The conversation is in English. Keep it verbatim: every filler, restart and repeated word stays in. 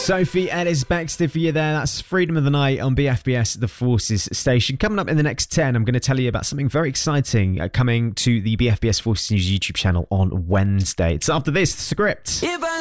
Sophie Ellis Bextor for you there. That's Freedom of the Night on B F B S, the Forces station. Coming up in the next ten, I'm going to tell you about something very exciting uh, coming to the B F B S Forces News YouTube channel on Wednesday. It's after this, the script.